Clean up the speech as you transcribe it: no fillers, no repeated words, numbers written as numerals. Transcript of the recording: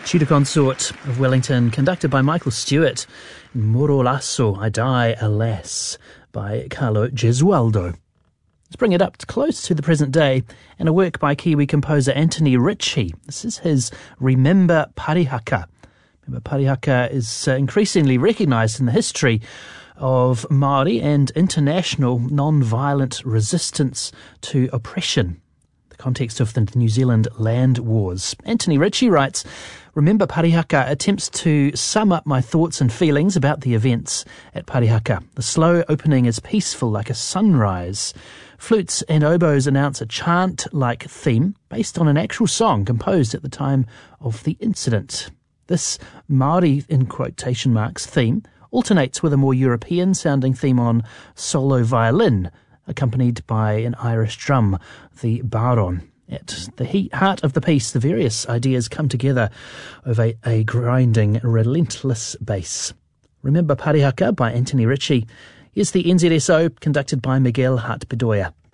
Tutor Consort of Wellington, conducted by Michael Stewart. Moro Lasso, I Die, Alas, by Carlo Gesualdo. Let's bring it up close to the present day, and a work by Kiwi composer Anthony Ritchie. This is his Remember Parihaka. Remember Parihaka is increasingly recognised in the history of Māori and international non-violent resistance to oppression. The context of the New Zealand land wars. Anthony Ritchie writes, Remember Parihaka attempts to sum up my thoughts and feelings about the events at Parihaka. The slow opening is peaceful like a sunrise. Flutes and oboes announce a chant-like theme based on an actual song composed at the time of the incident. This Māori, in quotation marks, theme alternates with a more European-sounding theme on solo violin, accompanied by an Irish drum, the baron. At the heart of the piece, the various ideas come together over a grinding, relentless bass. Remember Parihaka by Anthony Ritchie. Here's the NZSO, conducted by Miguel Hart-Bedoya.